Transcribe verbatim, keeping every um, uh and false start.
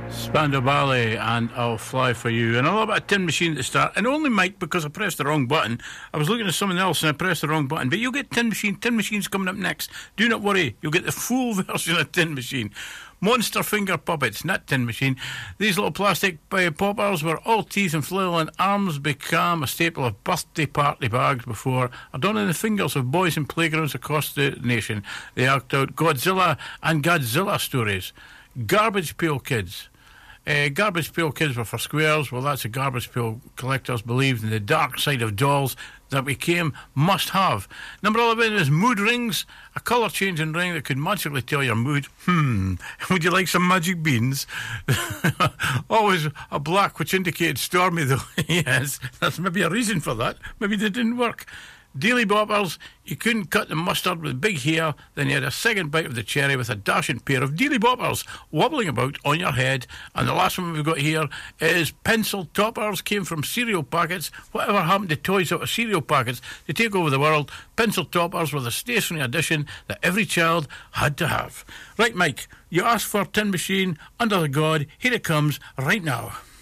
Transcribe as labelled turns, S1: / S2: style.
S1: Spandau Ballet and I'll Fly For You. And a little bit of Tin Machine at the start. And only, Mike, because I pressed the wrong button. I was looking at something else and I pressed the wrong button. But you'll get Tin Machine. Tin Machine's coming up next. Do not worry. You'll get the full version of Tin Machine. Monster Finger Puppets, not Tin Machine. These little plastic uh, poppers were all teeth and flail and arms, become a staple of birthday party bags before adorning the fingers of boys in playgrounds across the nation. They act out Godzilla and Godzilla stories. Garbage Pail Kids. Uh, garbage Pail Kids were for squares. Well, that's the Garbage Pail collectors believed in the dark side of dolls that became must-have. Number eleven is Mood Rings, a colour-changing ring that could magically tell your mood. Hmm, would you like some magic beans? Always a black, which indicated stormy, though. Yes, that's maybe a reason for that. Maybe they didn't work. Daily Boppers, you couldn't cut the mustard with big hair, then you had a second bite of the cherry with a dashing pair of Daily Boppers wobbling about on your head. And the last one we've got here is Pencil Toppers, came from cereal packets. Whatever happened to toys out of cereal packets to take over the world? Pencil Toppers were the stationary addition that every child had to have. Right, Mike, you asked for Tin Machine, Under the God, here it comes right now.